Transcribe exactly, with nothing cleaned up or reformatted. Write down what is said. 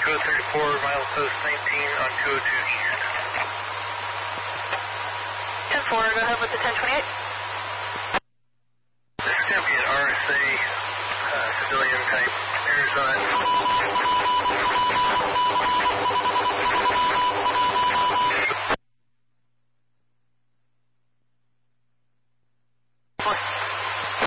Echo thirty-four, milepost nineteen on two oh two east. ten four, go ahead with the ten twenty-eight. This is going to be an R S A uh, civilian type Arizona.